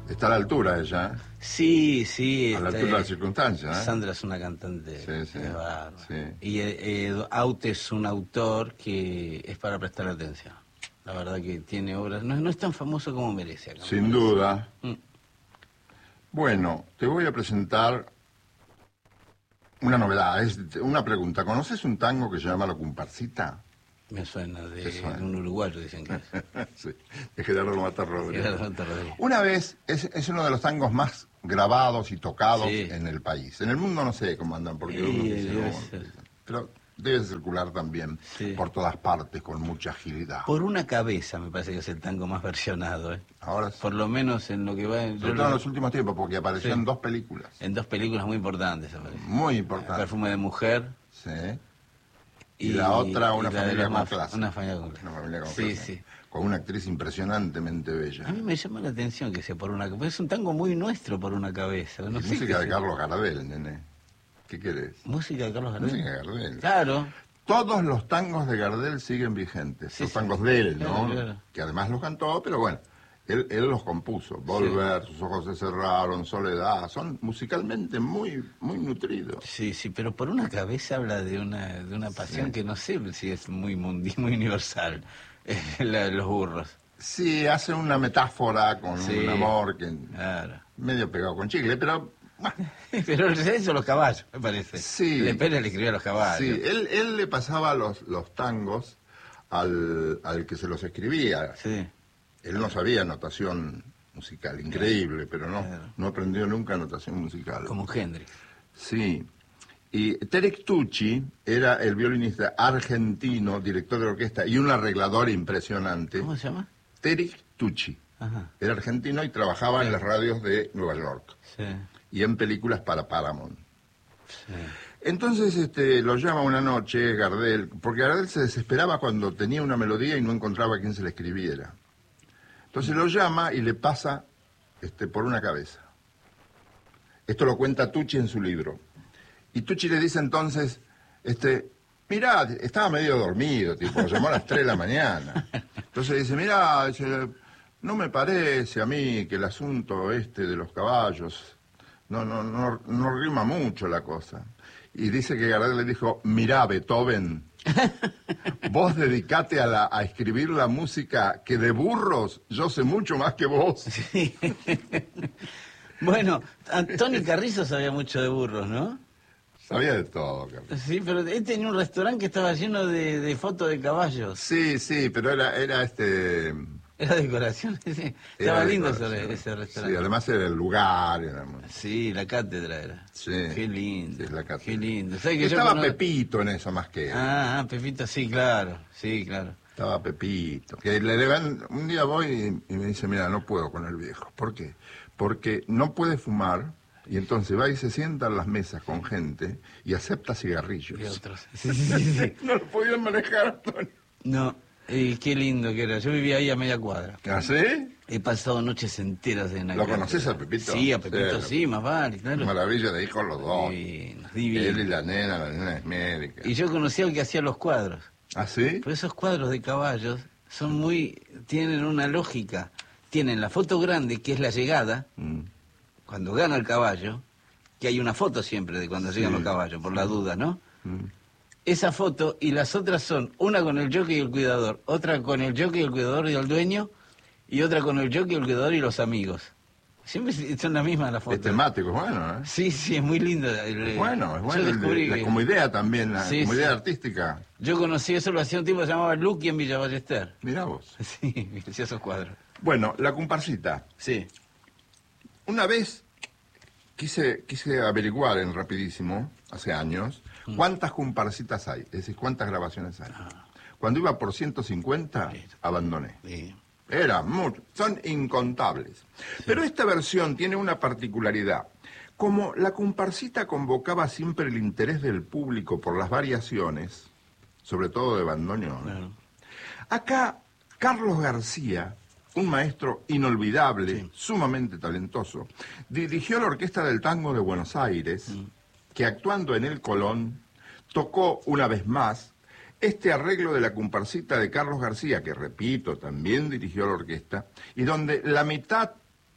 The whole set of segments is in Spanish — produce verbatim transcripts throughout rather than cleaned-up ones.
Está a la altura ella, ¿eh? Sí, sí. A la este, altura de las circunstancias, ¿eh? Sandra es una cantante. Sí, sí, es bárbara. sí. Y eh, eh, Aute es un autor que es para prestar atención. La verdad que tiene obras... No, no es tan famoso como merece. Acá, Sin duda. Mm. Bueno, te voy a presentar una novedad, es una pregunta. ¿Conoces un tango que se llama La Comparsita? Me suena de, ¿Te suena? de un uruguayo, dicen que es. Sí, de Gerardo Mata Rodríguez. Gerardo Mata Rodríguez. Una vez, es, es uno de los tangos más grabados y tocados Sí. en el país. En el mundo no sé cómo andan, porque uno Sí, dice, debe no, ser. pero debe circular también Sí. por todas partes con mucha agilidad. Por una cabeza me parece que es el tango más versionado, ¿eh? Ahora sí. Por lo menos en lo que va... en- Sobre yo todo en lo- los últimos tiempos, porque apareció Sí. en dos películas. en dos películas muy importantes, aparece. Muy importantes. Perfume de mujer. Sí. Y, la otra, Una y la de familia los con maf- clase. Una familia con clase. Una familia con Sí, clase. sí. Con una actriz impresionantemente bella. A mí me llama la atención que sea por una cabeza. Es un tango muy nuestro por una cabeza. No Y sé música qué de sea. Carlos Gardel, nene. ¿Qué querés? Música de Carlos Gardel. Música de Gardel. Claro. Todos los tangos de Gardel siguen vigentes. Sí, los sí. tangos de él, ¿no? Claro, claro. Que además los cantó, pero bueno, él, él los compuso. Volver, Sus ojos se cerraron, Soledad. Son musicalmente muy, muy nutridos. Sí, sí, pero por una cabeza habla de una, de una pasión Sí. que no sé si es muy mundi, muy universal. La de los burros. Sí, hace una metáfora con Sí. un amor que Claro. medio pegado con chicle, pero bueno, Pero eso los caballos, me parece. Sí. Le Pérez le escribió a los caballos. sí, él, él le pasaba los, los tangos al, al que se los escribía. Sí. Él no sabía notación musical, increíble, pero no, Claro. no aprendió nunca notación musical. Como Hendrix. Sí. Y Terek Tucci era el violinista argentino, director de orquesta y un arreglador impresionante. ¿Cómo se llama? Terek Tucci. Ajá. Era argentino y trabajaba en las radios de Nueva York Sí. y en películas para Paramount. Sí. Entonces este, lo llama una noche Gardel, porque Gardel se desesperaba cuando tenía una melodía y no encontraba a quien se la escribiera. Entonces lo llama y le pasa este, por una cabeza. Esto lo cuenta Tucci en su libro. Y Tucci le dice entonces, este, mirá, estaba medio dormido, tipo, lo llamó a las tres de la mañana. Entonces dice, mirá, dice, no me parece a mí que el asunto este de los caballos, no, no, no, no rima mucho la cosa. Y dice que Gardel le dijo, mirá, Beethoven, vos dedicate a, la, a escribir la música que de burros yo sé mucho más que vos. Sí. Bueno, Tony Carrizo sabía mucho de burros, ¿no? Sabía de todo, Carlos. Sí, pero él tenía un restaurante que estaba lleno de, de fotos de caballos. Sí, sí, pero era, era este... Era decoración, sí. era Estaba lindo decoración. ese, ese restaurante. Sí, además era el lugar. Era muy- Sí, la cátedra era. Sí. Qué lindo. Sí, la cátedra. Qué lindo. ¿Sabes que yo Estaba cono- Pepito en eso más que él. Ah, ah, Pepito, sí, claro. Sí, claro. Estaba Pepito. Que le deben, un día voy y, y me dice, mira, no puedo con el viejo. ¿Por qué? Porque no puede fumar y entonces va y se sienta en las mesas con gente y acepta cigarrillos. Y otros. Sí, sí, sí, sí. No lo podían manejar, Antonio. No, eh, qué lindo que era. Yo vivía ahí a media cuadra. ¿Ah, sí? He pasado noches enteras en la ¿Lo cátedra. conoces a Pepito? Sí, a Pepito Sí. sí, más vale, claro. Maravilla de hijos los dos. Divino, divino. Él y la nena, la nena es médica. Y yo conocí al que hacía los cuadros. ¿Ah, sí? Pero esos cuadros de caballos son muy... tienen una lógica. Tienen la foto grande, que es la llegada, Mm. cuando gana el caballo, que hay una foto siempre de cuando Sí. llegan los caballos, por la duda, ¿no? Mm. Esa foto y las otras son una con el jockey y el cuidador, otra con el jockey, el cuidador y el dueño, y otra con el jockey, el cuidador y los amigos. Siempre son las mismas las fotos. Es temático, es bueno, ¿eh? Sí, sí, es muy lindo. El- Es bueno, es bueno. Yo el de- descubrí la- que- como idea también, la, Sí, como sí. idea artística. Yo conocí eso, lo hacía un tipo que se llamaba Lucky en Villa Ballester. Mirá vos. Sí, hacía esos cuadros. Bueno, la comparsita. Sí. Una vez quise, quise averiguar en Rapidísimo, hace años, Mm. cuántas comparsitas hay, es decir, cuántas grabaciones hay. Ah. Cuando iba por ciento cincuenta, Sí. abandoné. Sí. Era mucho, son incontables. Pero esta versión tiene una particularidad. Como la comparsita convocaba siempre el interés del público por las variaciones, sobre todo de bandoneón, Claro. acá Carlos García, un maestro inolvidable, Sí. sumamente talentoso, dirigió la Orquesta del Tango de Buenos Aires, Mm. que actuando en el Colón, tocó una vez más este arreglo de la comparsita de Carlos García, que repito, también dirigió la orquesta, y donde la mitad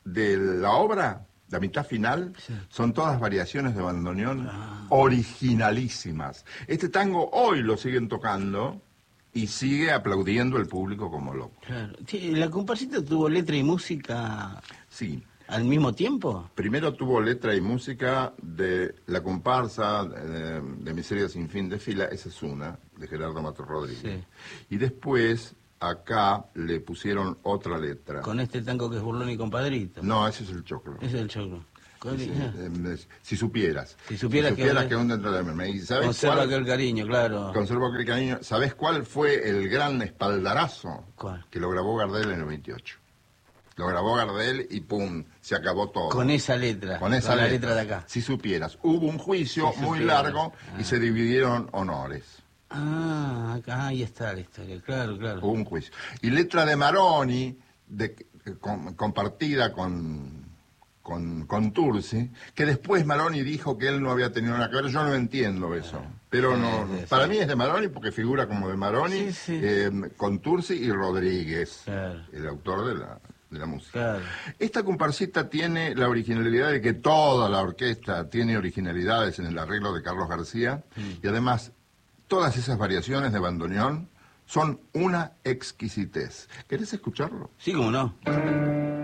de la obra, la mitad final, Sí. son todas variaciones de bandoneón Ah. originalísimas. Este tango hoy lo siguen tocando y sigue aplaudiendo el público como loco. Claro. Sí, ¿la comparsita tuvo letra y música Sí. al mismo tiempo? Primero tuvo letra y música de La comparsa, de, de Miseria sin fin de fila, esa es una, de Gerardo Matos Rodríguez. Sí. Y después, acá, le pusieron otra letra. Con este tango que es Burlón y Compadrito. No, ese es el choclo. Ese es el choclo. Con- Sí, ah. eh, si supieras. Si supieras que- que un dentro de mí. ¿Y sabes Conserva cuál? aquel cariño, claro. Conserva aquel cariño. ¿Sabés cuál fue el gran espaldarazo? ¿Cuál? Que lo grabó Gardel en el veintiocho. Lo grabó Gardel y pum, se acabó todo. Con esa letra. Con esa la letra. letra de acá. Si supieras. Hubo un juicio Si muy supieras. largo Ah. y se dividieron honores. Ah, acá, ahí está la historia, claro, claro. Hubo un juicio. Y letra de Maroni, de, con- compartida con, con, con Tursi, que después Maroni dijo que él no había tenido nada que ver. Yo no entiendo eso. Pero Sí, no, sí, para sí. mí es de Maroni porque figura como de Maroni, Sí, sí. eh, con Tursi y Rodríguez, Claro. el autor de la, de la música. Claro. Esta comparsita tiene la originalidad de que toda la orquesta tiene originalidades en el arreglo de Carlos García y además todas esas variaciones de bandoneón son una exquisitez. ¿Querés escucharlo? Sí, como no.